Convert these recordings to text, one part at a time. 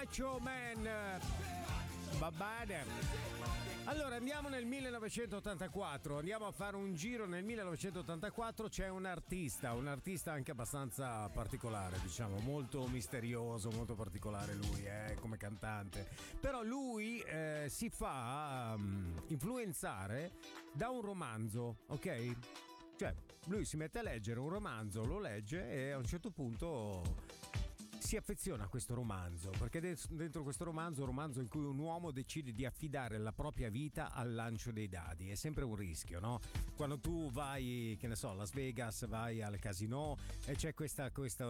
Macho Man. Va bene. Allora andiamo nel 1984, andiamo a fare un giro nel 1984. C'è un artista anche abbastanza particolare, diciamo, molto misterioso, molto particolare lui come cantante. Però lui si fa influenzare da un romanzo, ok? Cioè lui si mette a leggere un romanzo, lo legge e a un certo punto si affeziona a questo romanzo, perché dentro questo romanzo è un romanzo in cui un uomo decide di affidare la propria vita al lancio dei dadi. È sempre un rischio, no? Quando tu vai, che ne so, a Las Vegas, vai al casino e c'è questo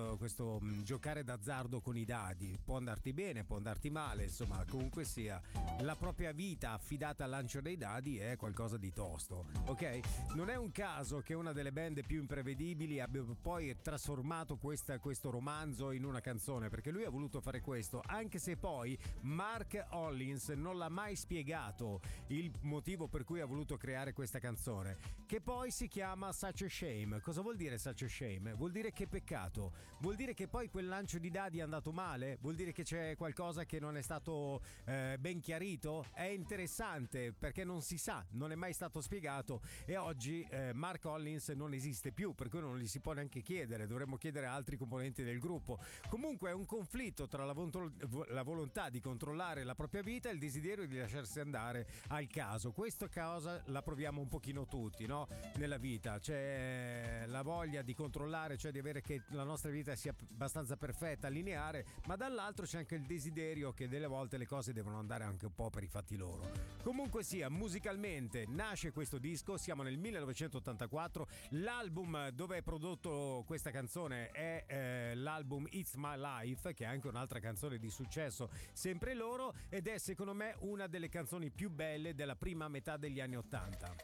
giocare d'azzardo con i dadi. Può andarti bene, può andarti male, insomma, comunque sia, la propria vita affidata al lancio dei dadi è qualcosa di tosto, ok? Non è un caso che una delle band più imprevedibili abbia poi trasformato questo romanzo in una canzone, perché lui ha voluto fare questo, anche se poi Mark Hollins non l'ha mai spiegato il motivo per cui ha voluto creare questa canzone, che poi si chiama Such a Shame. Cosa vuol dire Such a Shame? Vuol dire che peccato, vuol dire che poi quel lancio di dadi è andato male, vuol dire che c'è qualcosa che non è stato ben chiarito. È interessante perché non si sa, non è mai stato spiegato, e oggi Mark Hollins non esiste più, per cui non gli si può neanche chiedere, dovremmo chiedere a altri componenti del gruppo. Comunque è un conflitto tra la volontà di controllare la propria vita e il desiderio di lasciarsi andare al caso. Questa cosa la proviamo un pochino tutti, no? Nella vita c'è la voglia di controllare, cioè di avere che la nostra vita sia abbastanza perfetta, lineare, ma dall'altro c'è anche il desiderio che delle volte le cose devono andare anche un po' per i fatti loro. Comunque sia, musicalmente nasce questo disco, siamo nel 1984, l'album dove è prodotto questa canzone è l'album It's My Life, che è anche un'altra canzone di successo, sempre loro, ed è secondo me una delle canzoni più belle della prima metà degli anni '80.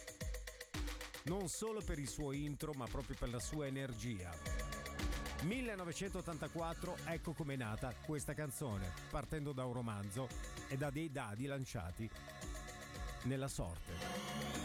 Non solo per il suo intro, ma proprio per la sua energia. 1984, ecco com'è nata questa canzone, partendo da un romanzo e da dei dadi lanciati nella sorte.